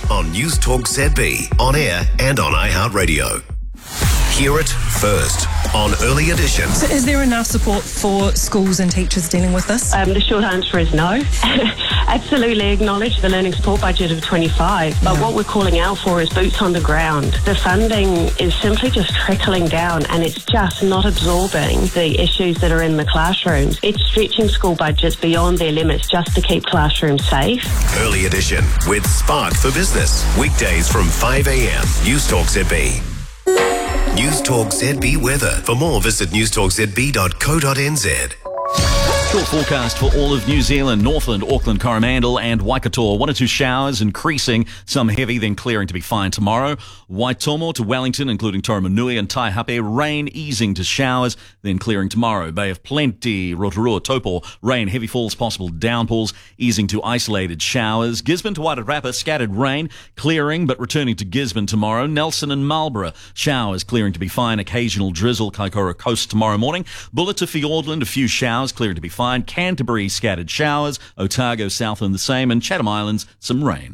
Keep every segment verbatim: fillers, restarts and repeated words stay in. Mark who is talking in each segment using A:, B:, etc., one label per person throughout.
A: on News Talk Z B, on air and on iHeartRadio. Hear it first on Early Edition.
B: So is there enough support for schools and teachers dealing with this?
C: Um, the short answer is no. Absolutely acknowledge the learning support budget of twenty-five, but yeah. What we're calling out for is boots on the ground. The funding is simply just trickling down and it's just not absorbing the issues that are in the classrooms. It's stretching school budgets beyond their limits just to keep classrooms safe.
A: Early Edition with Spark for Business. Weekdays from five a.m. News Talk Z B. News Talk Z B weather. For more, visit news talk z b dot co dot n z.
D: Short forecast for all of New Zealand, Northland, Auckland, Coromandel and Waikato. One or two showers increasing, some heavy, then clearing to be fine tomorrow. Waitomo to Wellington, including Toromanui and Taihape. Rain easing to showers, then clearing tomorrow. Bay of Plenty, Rotorua, Taupo. Rain, heavy falls, possible downpours, easing to isolated showers. Gisborne to Wairarapa, scattered rain, clearing but returning to Gisborne tomorrow. Nelson and Marlborough, showers clearing to be fine. Occasional drizzle, Kaikoura Coast tomorrow morning. Bulla to Fiordland, a few showers clearing to be fine. Fine. Canterbury, scattered showers. Otago, Southland, the same. And Chatham Islands, some rain.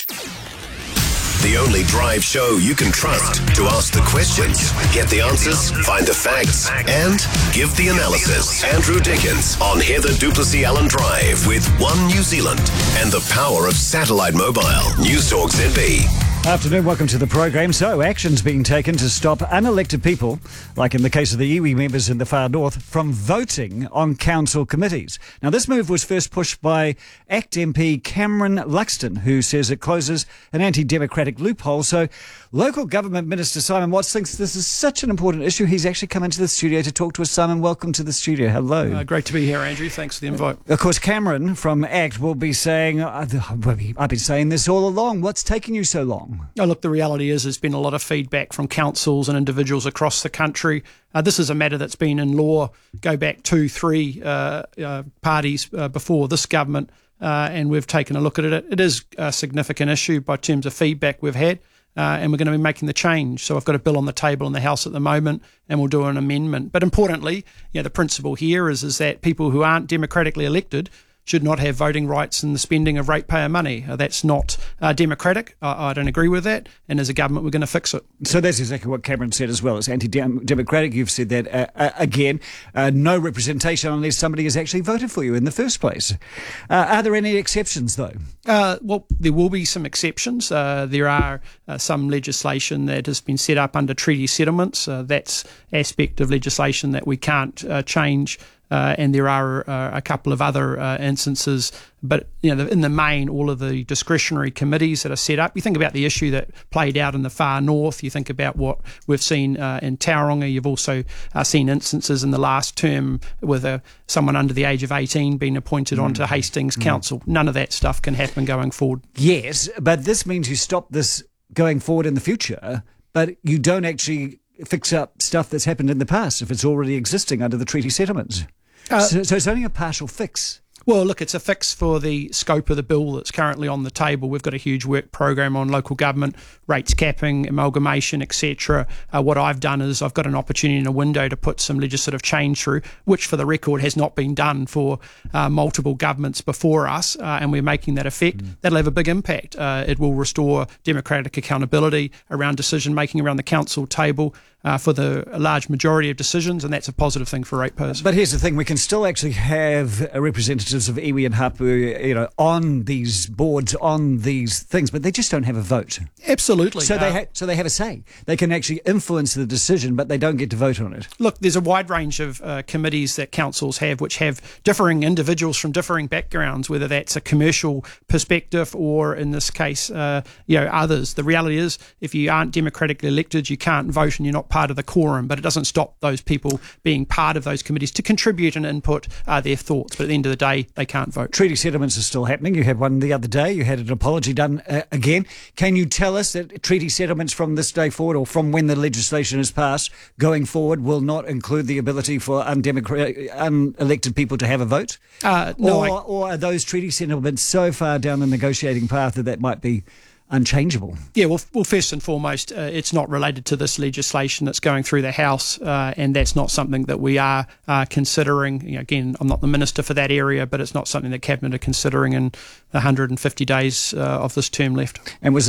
A: The only drive show you can trust to ask the questions, get the answers, find the facts, and give the analysis. Andrew Dickens on Heather Duplessis Allen Drive with One New Zealand and the power of satellite mobile. News Talk Z B.
E: Afternoon, welcome to the program. So, action's being taken to stop unelected people, like in the case of the iwi members in the far north, from voting on council committees. Now, this move was first pushed by ACT M P Cameron Luxton, who says it closes an anti-democratic loophole. So, local government minister Simon Watts thinks this is such an important issue. He's actually come into the studio to talk to us. Simon, welcome to the studio. Hello.
F: Uh, great to be here, Andrew. Thanks for the invite.
E: Of course, Cameron from ACT will be saying, I've been saying this all along. What's taking you so long?
F: Oh, look, the reality is there's been a lot of feedback from councils and individuals across the country. Uh, this is a matter that's been in law, go back two, three uh, uh, parties uh, before this government, uh, and we've taken a look at it. It is a significant issue by terms of feedback we've had, uh, and we're going to be making the change. So I've got a bill on the table in the House at the moment, and we'll do an amendment. But importantly, you know, the principle here is, is that people who aren't democratically elected should not have voting rights in the spending of ratepayer money. Uh, that's not uh, democratic. I, I don't agree with that. And as a government, we're going to fix it.
E: So that's exactly what Cameron said as well. It's anti-democratic. You've said that uh, uh, again. Uh, no representation unless somebody has actually voted for you in the first place. Uh, are there any exceptions, though?
F: Uh, well, there will be some exceptions. Uh, there are uh, some legislation that has been set up under treaty settlements. Uh, that's aspect of legislation that we can't uh, change. Uh, and there are uh, a couple of other uh, instances, but you know, in the main, all of the discretionary committees that are set up. You think about the issue that played out in the far north. You think about what we've seen uh, in Tauranga. You've also uh, seen instances in the last term with uh, someone under the age of eighteen being appointed mm. onto Hastings mm. Council. None of that stuff can happen going forward.
E: Yes, but this means you stop this going forward in the future, but you don't actually fix up stuff that's happened in the past if it's already existing under the treaty settlements. Uh, so, so it's only a partial fix.
F: Well, look, it's a fix for the scope of the bill that's currently on the table. We've got a huge work program on local government, rates capping, amalgamation, et cetera. Uh, what I've done is I've got an opportunity in a window to put some legislative change through, which for the record has not been done for uh, multiple governments before us, uh, and we're making that effect. Mm. That'll have a big impact. Uh, it will restore democratic accountability around decision-making around the council table uh, for the large majority of decisions, and that's a positive thing for ratepayers.
E: But here's the thing, we can still actually have representatives of iwi and hapu, you know, on these boards, on these things, but they just don't have a vote.
F: Absolutely.
E: So
F: uh,
E: they ha- so they have a say. They can actually influence the decision, but they don't get to vote on it.
F: Look, there's a wide range of uh, committees that councils have, which have differing individuals from differing backgrounds, whether that's a commercial perspective or, in this case, uh, you know, others. The reality is, if you aren't democratically elected, you can't vote and you're not part of the quorum, but it doesn't stop those people being part of those committees to contribute and input uh, their thoughts. But at the end of the day, they can't vote.
E: Treaty settlements are still happening. You had one the other day. You had an apology done uh, again. Can you tell us that treaty settlements from this day forward, or from when the legislation is passed, going forward, will not include the ability for undemocratic, unelected people to have a vote?
F: Uh, no,
E: or,
F: I...
E: or are those treaty settlements so far down the negotiating path that that might be unchangeable?
F: Yeah, well, well, first and foremost, uh, it's not related to this legislation that's going through the House, uh, and that's not something that we are uh, considering. You know, again, I'm not the minister for that area, but it's not something that Cabinet are considering in the one hundred fifty days uh, of this term left.
E: And was